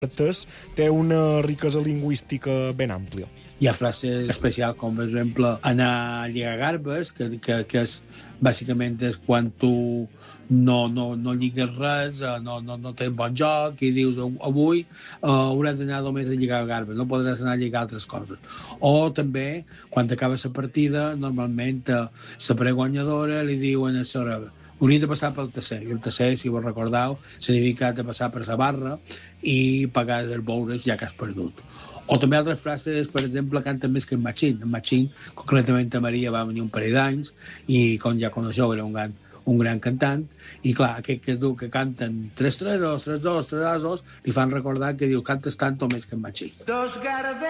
té una riquesa lingüística ben àmplia. Hi ha frases especials com, per exemple, anar a lligar garbes, que és, bàsicament és quan tu no lligues res, no tens bon joc, i dius, avui hauràs d'anar només a lligar garbes, no podràs anar a lligar altres coses. O també, quan acaba la partida, normalment la preguanyadora li diuen a la hauria de passar pel tercer, i el tercer, si vos recordeu, significa de passar per la barra i pagar els boules ja que has perdut. O també altres frases, per exemple, canten més que en Machín. En Machín, concretament a Maria, va venir un parell d'anys i, com ja coneixeu, era un gran cantant, i clar, aquest que canten 3-3-2, 3-2, 3-2, li fan recordar que diu cantes tant o més que en Machín.